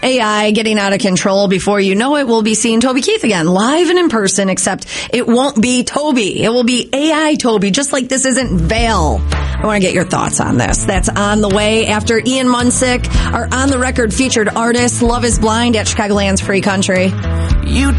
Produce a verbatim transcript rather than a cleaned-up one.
A I getting out of control. Before you know it, we'll be seeing Toby Keith again, live and in person, except it won't be Toby. It will be A I Toby, just like this isn't Vale. I want to get your thoughts on this. That's on the way after Ian Munsick, our on-the-record featured artist, Love is Blind at Chicagoland's Free Country. You